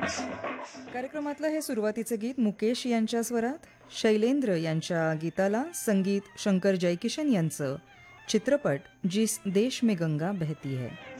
कार्यक्रमातलं हे सुरुवातीचं गीत मुकेश यांच्या स्वरात, शैलेंद्र यांच्या गीताला संगीत शंकर जयकिशन यांचं, चित्रपट जिस देश में गंगा बहती है.